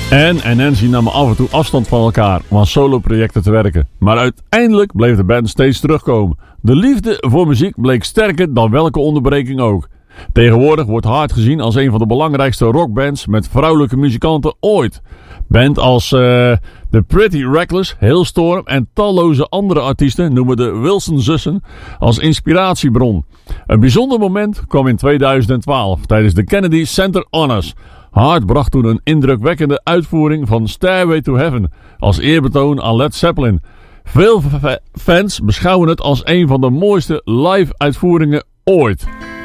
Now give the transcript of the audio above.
Anne en Nancy namen af en toe afstand van elkaar om aan soloprojecten te werken. Maar uiteindelijk bleef de band steeds terugkomen. De liefde voor muziek bleek sterker dan welke onderbreking ook. Tegenwoordig wordt Heart gezien als een van de belangrijkste rockbands met vrouwelijke muzikanten ooit. Band als The Pretty Reckless, Hailstorm en talloze andere artiesten noemen de Wilson-zussen als inspiratiebron. Een bijzonder moment kwam in 2012 tijdens de Kennedy Center Honors. Heart bracht toen een indrukwekkende uitvoering van Stairway to Heaven als eerbetoon aan Led Zeppelin. Veel fans beschouwen het als een van de mooiste live uitvoeringen ooit.